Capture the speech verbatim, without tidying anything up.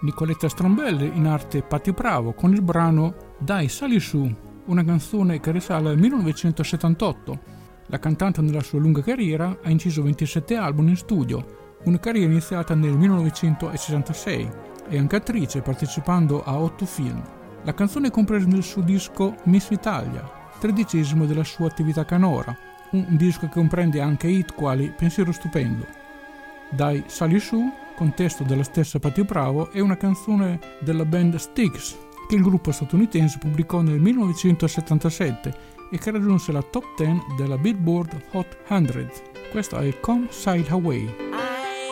Nicoletta Strambelli in arte Patti Bravo con il brano Dai sali su, una canzone che risale al millenovecentosettantotto. La cantante nella sua lunga carriera ha inciso ventisette album in studio, una carriera iniziata nel millenovecentosessantasei, e anche attrice partecipando a otto film. La canzone è compresa nel suo disco Miss Italia, tredicesimo della sua attività canora, un disco che comprende anche hit quali Pensiero stupendo. Dai sali su, con testo della stessa Patti Bravo, è una canzone della band Styx che il gruppo statunitense pubblicò nel millenovecentosettantasette e che raggiunse la top dieci della Billboard Hot cento. Questo è Come Sail Away.